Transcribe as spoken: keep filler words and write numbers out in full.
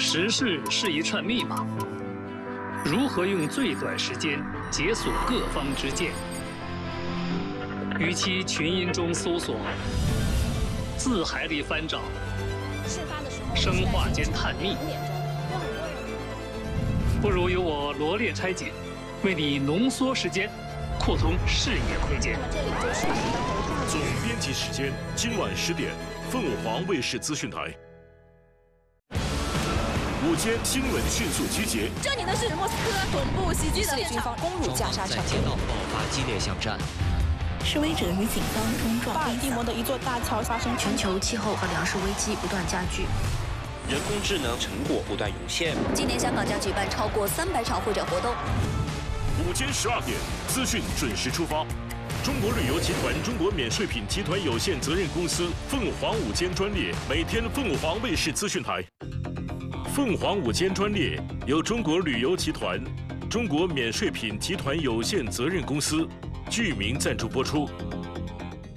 时事是一串密码，如何用最短时间解锁各方之见？与其群音中搜索，字海里翻找，生化间探秘，不如由我罗列拆解，为你浓缩时间，扩通视野空间。 总编辑时间，今晚十点，凤凰卫视资讯台。午间新闻迅速集结。 这里的是莫斯科总部袭击的军方攻入加沙城， 街道爆发激烈巷战。 示威者与警方冲撞。 巴尔的摩的一座大桥发生全球气候和粮食危机不断加剧， 人工智能成果不断涌现。 今年香港将举办超过三百场会展活动。 午间十二点，资讯准时出发。中国旅游集团中国免税品集团有限责任公司凤凰午间专列，每天凤凰卫视资讯台。凤凰午间专列由中国旅游集团、中国免税品集团有限责任公司、剧名赞助播出。